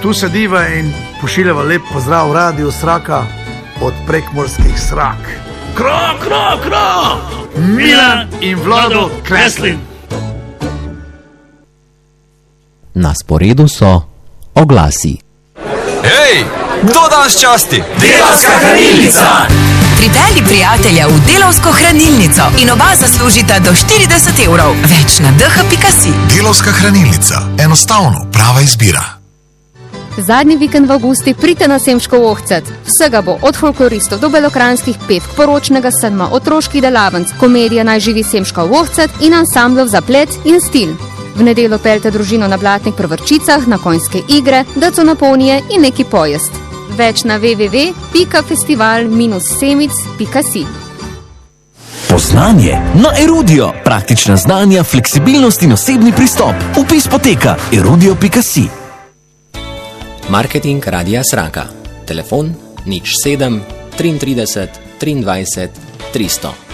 tu sediva in pošiljava lep pozdrav Radiu Sraka od prekmorskih Srak. Kro! Milan in Vlado Kreslin. Na sporedu so oglasi. Hej, kdo danes časti? Delavska hranilnica! Pripelji prijatelja v Delavsko hranilnico in oba zaslužita do 40 evrov. Več na dh.si. Delavska hranilnica. Enostavno prava izbira. Zadnji vikend v avgusti pridite na Semiško v Ohcet. Vsega bo od folkloristov do belokranskih petk, poročnega sedma, otroških delavnic, komedija Naj živi Semiška v Ohcet in ansamblov za plet in stil. V nedeljo peljte družino na blatnih prvrčicah, na konjske igre, daco naponije in neki pojest. Več na www.festival-semic.si. Poznanje na Erudio. Praktična znanja, fleksibilnost in osebni pristop. Vpis poteka erudio.si. Marketing Radia Sraka. Telefon 07 33 23 300.